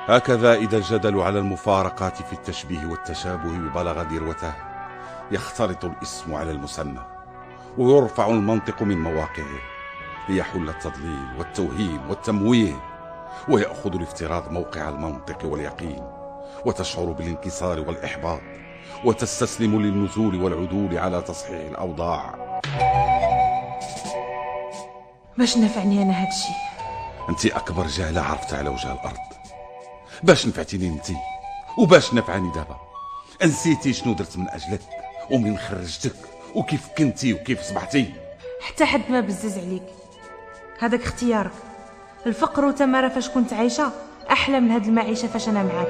هكذا إذا الجدل على المفارقات في التشبيه والتشابه بلغ ذروته يختلط الاسم على المسمى، ويرفع المنطق من مواقعه ليحل التضليل والتوهيم والتمويه، ويأخذ الافتراض موقع المنطق واليقين، وتشعر بالانكسار والإحباط، وتستسلم للنزول والعدول على تصحيح الأوضاع. باش نفعني أنا هاد الشيء؟ أنت أكبر جهلة عرفت على وجه الأرض. باش نفعتيني أنت وباش نفعني دابا؟ نسيتي شنو درت من أجلك ومن خرجتك وكيف كنتي وكيف صبحتي؟ حتى حد ما بزز عليك، هذاك اختيارك. الفقر وتمارة فاش كنت عايشة أحلى من هاد المعيشة فاش أنا معاك.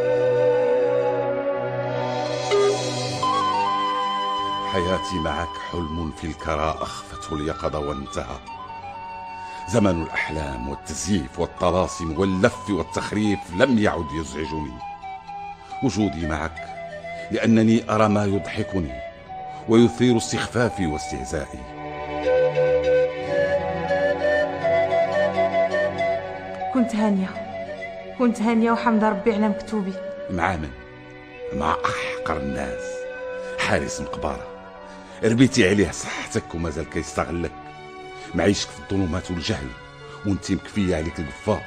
حياتي معك حلم في الكرى أخفته اليقظة وانتهى. زمن الأحلام والتزييف والطلاسم واللف والتخريف لم يعد يزعجني. وجودي معك لأنني أرى ما يضحكني ويثير استخفافي واستهزائي. كنت هانية وحمد ربي على مكتوبي. مع من؟ مع أحقر الناس، حارس مقبرة ربيتي عليه صحتك ومازال كيستغلك، معيشك في الظلمات والجهل وانتي مكفية عليك القفا.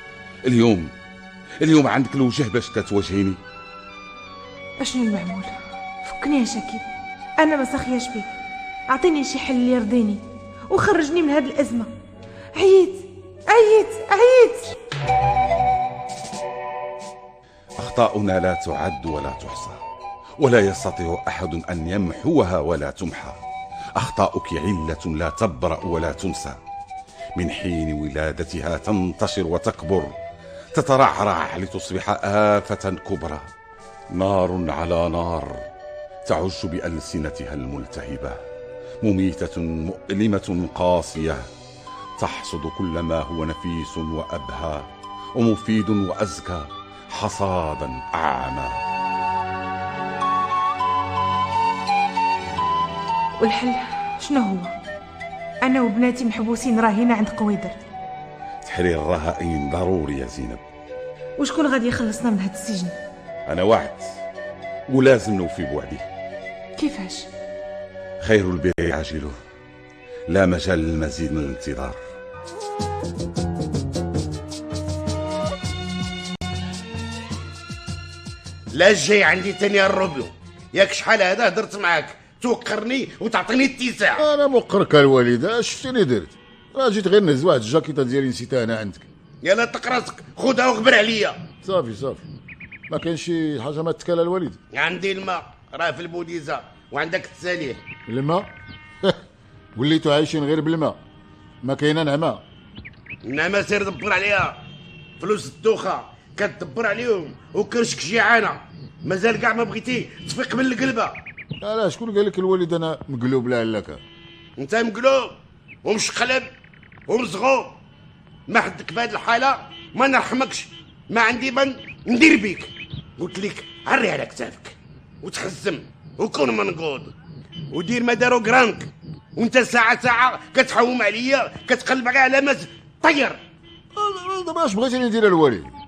اليوم عندك الوجه باش كتواجهيني. اشنو المعمول؟ فكني يا شكيب، انا ما ساخياش بيك. اعطيني شي حل اللي يرضيني وخرجني من هذه الازمه. عييت. أخطاؤنا لا تعد ولا تحصى، ولا يستطيع أحد أن يمحوها ولا تمحى. أخطاؤك علة لا تبرأ ولا تنسى. من حين ولادتها تنتشر وتكبر، تترعرع لتصبح آفة كبرى، نار على نار تعج بألسنتها الملتهبة، مميتة مؤلمة قاسية، تحصد كل ما هو نفيس وأبهى ومفيد وأزكى حصادا أعمى. والحل شنو هو؟ أنا وبناتي محبوسين راهينة عند قويدر. تحرير الرهائن ضروري يا زينب. وشكون غادي يخلصنا من هذا السجن؟ أنا وعد ولازم نوفي بوعدي. كيفاش؟ خير البر عاجله، لا مجال للمزيد من الانتظار. لا جاي عندي تاني الروبيو، ياك شحال هذا هدرت معاك توقرني وتعطيني التيساع. انا مقرك الوالده، شفتني درت؟ راه جيت غير نهز واحد الجاكيطه ديالي نسيتها انا عندك. يلا طق راسك خذها وغبر عليا. صافي ما كاين شي حاجه ما تكال الوالد؟ عندي الماء راه في البوديزه وعندك التساليح. الماء؟ وليتو عايشين غير بالماء، ما كاينه نعمه. النعمه سير دبر عليها، فلوس الدوخه كتدبر عليهم وكرشك جيعانه، مازال كاع ما بغيتي تفيق من القلبه. لا شكون قال لك الوالد انا مقلوب لعلك؟ انت مقلوب ومشقلب ومزغوب، ما حدك بهاد الحاله ما نرحمكش، ما عندي من ندير بيك. قلت لك عري على كتافك وتحزم وكون منقود ودير ما دارو كرانك، وانت ساعه كتحوم عليا كتقلب على مز طير. دابا اش بغيتيني ندير الوالد؟